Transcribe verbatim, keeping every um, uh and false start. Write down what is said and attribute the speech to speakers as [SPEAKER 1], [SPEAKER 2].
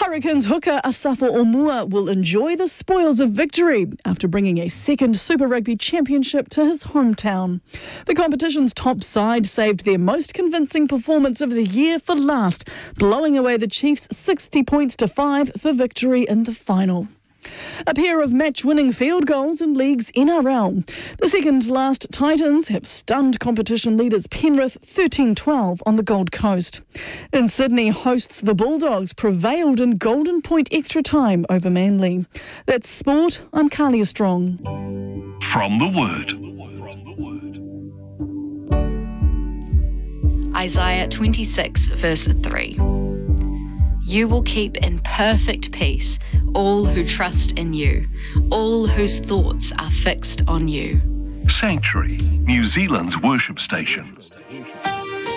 [SPEAKER 1] Hurricanes hooker Asafo Omua will enjoy the spoils of victory after bringing a second Super Rugby championship to his hometown. The competition's top side saved their most convincing performance of the year for last, blowing away the Chiefs sixty points to five for victory in the final. A pair of match-winning field goals in League's N R L. The second-last Titans have stunned competition leaders Penrith thirteen twelve on the Gold Coast. In Sydney, hosts the Bulldogs prevailed in Golden Point extra time over Manly. That's sport. I'm Carlia Strong.
[SPEAKER 2] From the Word.
[SPEAKER 3] Isaiah twenty-six, verse three. You will keep in perfect peace all who trust in you, all whose thoughts are fixed on you.
[SPEAKER 2] Sanctuary, New Zealand's worship station.